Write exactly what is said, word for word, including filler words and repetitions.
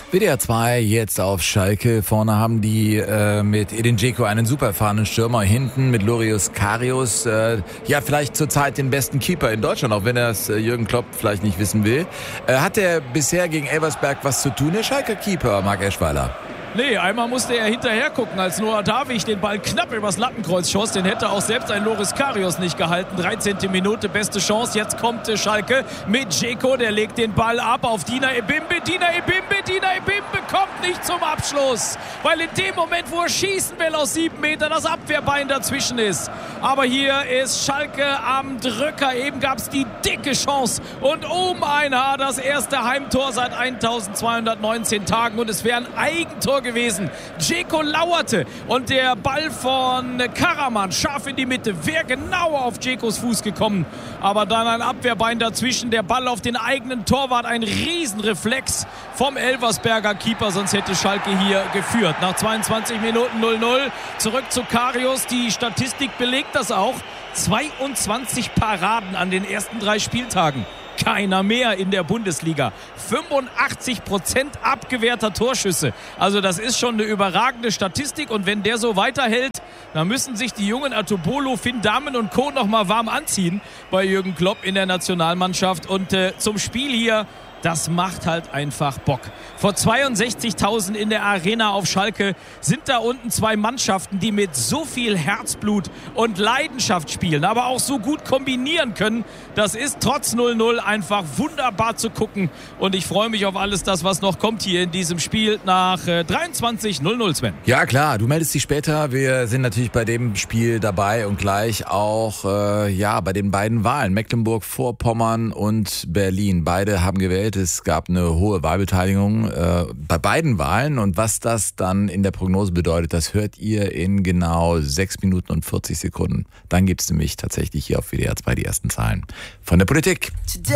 W D R zwei jetzt auf Schalke. Vorne haben die äh, mit Edin Dzeko einen super erfahrenen Stürmer. Hinten mit Loris Karius, äh, ja vielleicht zurzeit den besten Keeper in Deutschland, auch wenn das äh, Jürgen Klopp vielleicht nicht wissen will. Äh, hat er bisher gegen Elversberg was zu tun, der Schalker Keeper, Marc Eschweiler? Nee, einmal musste er hinterher gucken, als Noah Davig den Ball knapp übers Lattenkreuz schoss. Den hätte auch selbst ein Loris Karius nicht gehalten. dreizehnte Minute, beste Chance. Jetzt kommt Schalke mit Dzeko. Der legt den Ball ab auf Dina Ebimbe. Dina Ebimbe, Dina Ebimbe kommt nicht zum Abschluss. Weil in dem Moment, wo er schießen will aus sieben Metern, das Abwehrbein dazwischen ist. Aber hier ist Schalke am Drücker. Eben gab es die dicke Chance. Und um ein Haar das erste Heimtor seit eintausendzweihundertneunzehn Tagen. Und es wäre ein Eigentor gewesen. Dzeko lauerte und der Ball von Karaman scharf in die Mitte. Wäre genau auf Dzekos Fuß gekommen. Aber dann ein Abwehrbein dazwischen. Der Ball auf den eigenen Torwart. Ein Riesenreflex vom Elversberger Keeper. Sonst hätte Schalke hier geführt. Nach zweiundzwanzig Minuten null null. Zurück zu Karius. Die Statistik belegt das auch. zweiundzwanzig Paraden an den ersten drei Spieltagen. Keiner mehr in der Bundesliga. fünfundachtzig Prozent abgewehrter Torschüsse. Also das ist schon eine überragende Statistik. Und wenn der so weiterhält, dann müssen sich die jungen Atobolo, Finn Dahmen und Co. noch mal warm anziehen bei Jürgen Klopp in der Nationalmannschaft. Und äh, zum Spiel hier, das macht halt einfach Bock. Vor zweiundsechzigtausend in der Arena auf Schalke sind da unten zwei Mannschaften, die mit so viel Herzblut und Leidenschaft spielen, aber auch so gut kombinieren können. Das ist trotz null null einfach wunderbar zu gucken. Und ich freue mich auf alles das, was noch kommt hier in diesem Spiel nach äh, dreiundzwanzig null null, Sven. Ja klar, du meldest dich später. Wir sind natürlich bei dem Spiel dabei und gleich auch äh, ja bei den beiden Wahlen. Mecklenburg-Vorpommern und Berlin. Beide haben gewählt. Es gab eine hohe Wahlbeteiligung äh, bei beiden Wahlen. Und was das dann in der Prognose bedeutet, das hört ihr in genau sechs Minuten und vierzig Sekunden. Dann gibt es nämlich tatsächlich hier auf W D R zwei die ersten Zahlen von der Politik.